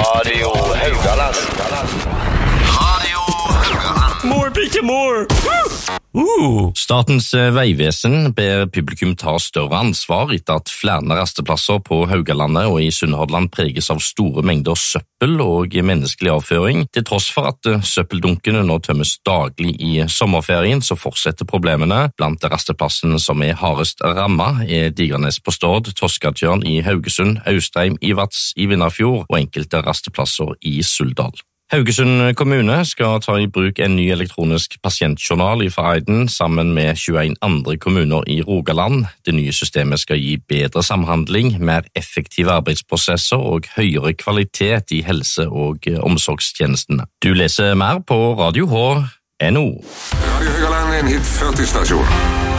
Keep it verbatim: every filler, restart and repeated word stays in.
Radio Haugaland. Radio Haugaland. More, pikke more! Uh. Statens vegvesen ber publikum ta større ansvar etter at flere rasteplasser på Haugalandet og i Sunnhordland preges av store mengder søppel og menneskelig avføring. Til tross for at søppeldunkene nå tømmes daglig i sommerferien, så fortsetter problemene. Blant rasteplassene som er hardest rammet er Digranes på Stord, Toskatjørn i Haugesund, Austeim i Vats i Vindafjord og enkelte rasteplasser i Suldal. Haugesund kommune skal ta i bruk en ny elektronisk pasientjournal i Eiden sammen med tjueen andre kommuner i Rogaland. Det nye systemet skal gi bedre samhandling, mer effektive arbeidsprosesser og høyere kvalitet i helse- og omsorgstjenestene. Du leser mer på Radio H N O. Radio Haugaland er en hit førti stasjon.